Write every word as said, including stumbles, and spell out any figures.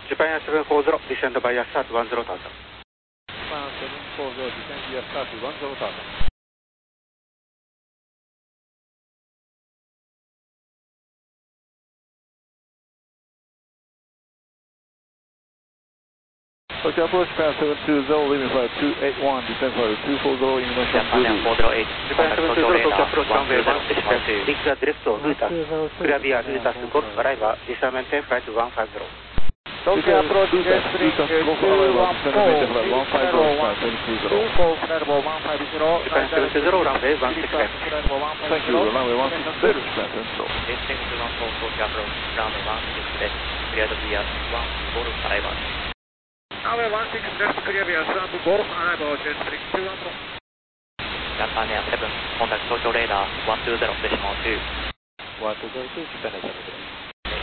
Japan Air seven four zero, descend by a start one zero thousand. Japan seven four zero, descend via start one zero thousand. Okay, approach Japan seven two zero, leaving flight two eight one, descend flight two four zero, English Japan four zero eight, Japan seven two zero, Tokyo approach runway one six left, zigzag direct to Lutas, clear via Lutas Golf, arrival, descend maintain flight one five zero. Tokyo approach jet spring two one four, one five zero, two four, flight one five zero. Japan seven two zero, runway one six left. Thank you, runway one six left, Japan Central. Descend one four, Tokyo approach runway one six left, cleared via one Golf, arrival. Runway one six left, clear via one Golf, arrival, jet spring two one four. Japan Air seven, contact Tokyo radar one two zero decimal two. one two zero two, Japan Air seven.